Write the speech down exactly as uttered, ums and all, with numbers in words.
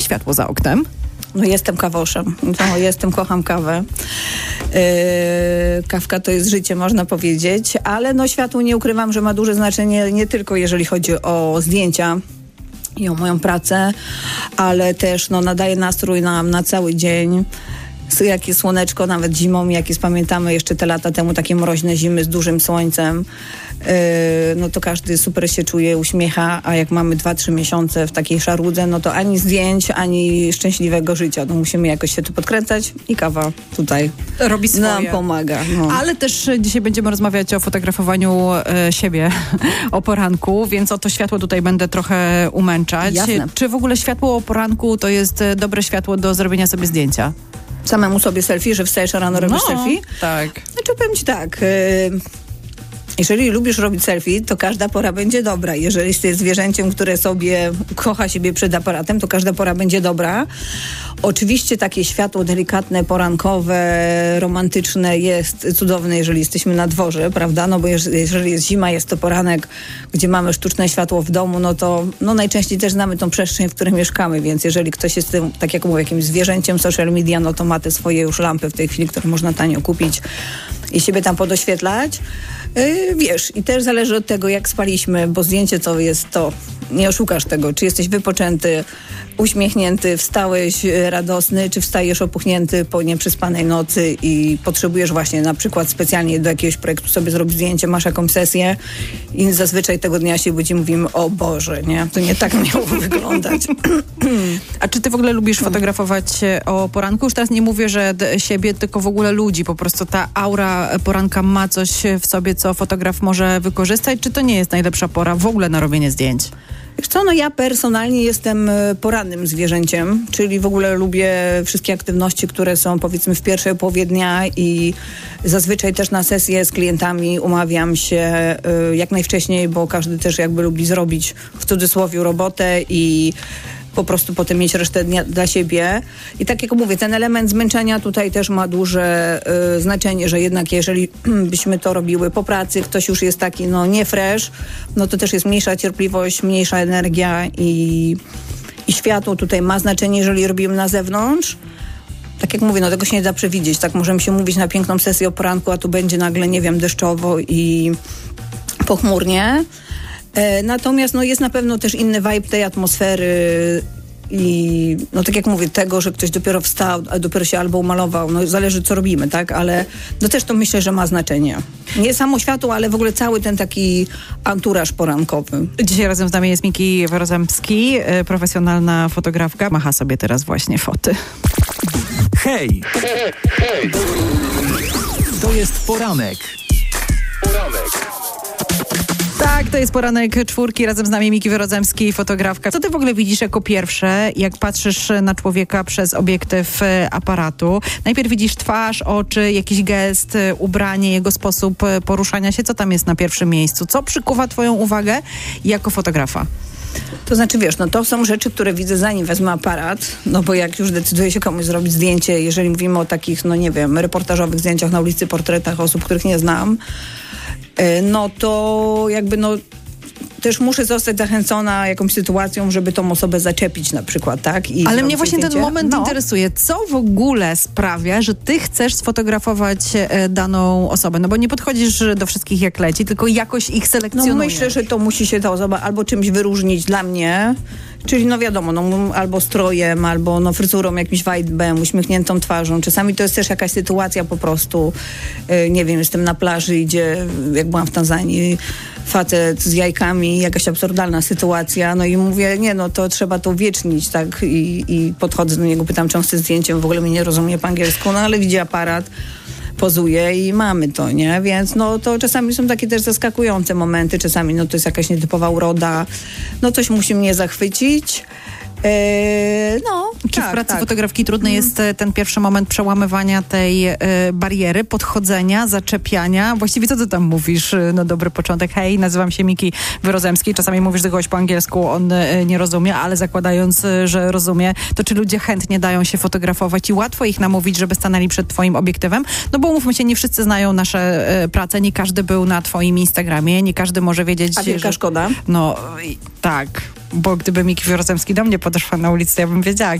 światło za oknem? No jestem kawoszem. No, jestem, kocham kawę. Yy, kawka to jest życie, można powiedzieć, ale no światło, nie ukrywam, że ma duże znaczenie nie tylko jeżeli chodzi o zdjęcia i o moją pracę, ale też no, nadaje nastrój nam na cały dzień. Jak jest słoneczko, nawet zimą, jak jest, pamiętamy jeszcze te lata temu, takie mroźne zimy z dużym słońcem, yy, no to każdy super się czuje, uśmiecha, a jak mamy dwa, trzy miesiące w takiej szarudze, no to ani zdjęć, ani szczęśliwego życia. No musimy jakoś się tu podkręcać i kawa tutaj robi swoje. Nam pomaga. No. Ale też dzisiaj będziemy rozmawiać o fotografowaniu e, siebie o poranku, więc o to światło tutaj będę trochę umęczać. Jasne. Czy w ogóle światło o poranku to jest dobre światło do zrobienia sobie zdjęcia? Samemu sobie selfie, że wstajesz rano, robisz no, selfie? tak. Znaczy powiem ci tak, yy, jeżeli lubisz robić selfie, to każda pora będzie dobra. Jeżeli jesteś zwierzęciem, które sobie kocha siebie przed aparatem, to każda pora będzie dobra. Oczywiście takie światło delikatne, porankowe, romantyczne jest cudowne, jeżeli jesteśmy na dworze, prawda? No bo jeżeli jest zima, jest to poranek, gdzie mamy sztuczne światło w domu, no to no najczęściej też znamy tą przestrzeń, w której mieszkamy, więc jeżeli ktoś jest tym, tak jak mówię, jakimś zwierzęciem social media, no to ma te swoje już lampy w tej chwili, które można tanio kupić i siebie tam podoświetlać. Yy, wiesz, i też zależy od tego, jak spaliśmy, bo zdjęcie to jest to, nie oszukasz tego, czy jesteś wypoczęty, uśmiechnięty, wstałeś radosny, czy wstajesz opuchnięty po nieprzespanej nocy i potrzebujesz właśnie na przykład specjalnie do jakiegoś projektu sobie zrobić zdjęcie, masz jakąś sesję i zazwyczaj tego dnia się budzi, mówimy, o Boże, nie? To nie tak miało wyglądać. A czy ty w ogóle lubisz fotografować o poranku? Już teraz nie mówię, że d- siebie, tylko w ogóle ludzi. Po prostu ta aura poranka ma coś w sobie, co fotograf może wykorzystać? Czy to nie jest najlepsza pora w ogóle na robienie zdjęć? Wiesz co, no ja personalnie jestem porannym zwierzęciem, czyli w ogóle lubię wszystkie aktywności, które są powiedzmy w pierwszej połowie dnia i zazwyczaj też na sesje z klientami umawiam się y, jak najwcześniej, bo każdy też jakby lubi zrobić w cudzysłowie robotę i po prostu potem mieć resztę dnia dla siebie. I tak jak mówię, ten element zmęczenia tutaj też ma duże y, znaczenie, że jednak jeżeli byśmy to robiły po pracy, ktoś już jest taki no nie fresh, no to też jest mniejsza cierpliwość, mniejsza energia i, i światło tutaj ma znaczenie, jeżeli robimy na zewnątrz. Tak jak mówię, no tego się nie da przewidzieć. Tak możemy się mówić na piękną sesję o poranku, a tu będzie nagle, nie wiem, deszczowo i pochmurnie. Natomiast no, jest na pewno też inny vibe tej atmosfery i no tak jak mówię, tego, że ktoś dopiero wstał, a dopiero się albo umalował, no zależy co robimy, tak, ale no też to myślę, że ma znaczenie. Nie samo światło, ale w ogóle cały ten taki anturaż porankowy. Dzisiaj razem z nami jest Miki Wyrozemski, profesjonalna fotografka. Macha sobie teraz właśnie foty. Hej! Hej! To jest poranek. Poranek. Tak, to jest poranek czwórki, razem z nami Miki Wyrozemski, fotografka. Co ty w ogóle widzisz jako pierwsze, jak patrzysz na człowieka przez obiektyw aparatu? Najpierw widzisz twarz, oczy, jakiś gest, ubranie, jego sposób poruszania się. Co tam jest na pierwszym miejscu? Co przykuwa twoją uwagę jako fotografa? To znaczy, wiesz, no to są rzeczy, które widzę zanim wezmę aparat, no bo jak już decyduje się komuś zrobić zdjęcie, jeżeli mówimy o takich, no nie wiem, reportażowych zdjęciach na ulicy, portretach osób, których nie znam, no to jakby no też muszę zostać zachęcona jakąś sytuacją, żeby tą osobę zaczepić na przykład, tak? I ale mnie właśnie zdjęcie. Ten moment no. interesuje. Co w ogóle sprawia, że ty chcesz sfotografować e, daną osobę? No bo nie podchodzisz do wszystkich jak leci, tylko jakoś ich selekcjonujesz. No myślę, że to musi się ta osoba albo czymś wyróżnić dla mnie, czyli no wiadomo, no, albo strojem, albo no, fryzurą, jakimś vibe'em, uśmiechniętą twarzą. Czasami to jest też jakaś sytuacja po prostu, yy, nie wiem, jestem na plaży, idzie, jak byłam w Tanzanii, facet z jajkami, jakaś absurdalna sytuacja, no i mówię, nie, no to trzeba to uwiecznić, tak, i, i podchodzę do niego, pytam, czy on chce zdjęciem, w ogóle mnie nie rozumie po angielsku, no ale widzi aparat, pozuje i mamy to, nie? Więc no to czasami są takie też zaskakujące momenty, czasami no to jest jakaś nietypowa uroda, no coś musi mnie zachwycić. Eee, no, Czy tak, w pracy tak. fotografki trudny jest ten pierwszy moment przełamywania tej e, bariery, podchodzenia, zaczepiania? Właściwie co ty tam mówisz? No dobry początek. Hej, nazywam się Miki Wyrozemski. Czasami mówisz do kogoś po angielsku, on e, nie rozumie, ale zakładając, e, że rozumie, to czy ludzie chętnie dają się fotografować i łatwo ich namówić, żeby stanęli przed twoim obiektywem? No bo umówmy się, nie wszyscy znają nasze e, prace, nie każdy był na twoim Instagramie, nie każdy może wiedzieć... A wielka że, szkoda. No i, tak, bo gdyby Miki Wyrozemski do mnie podeszła na ulicy, to ja bym wiedziała,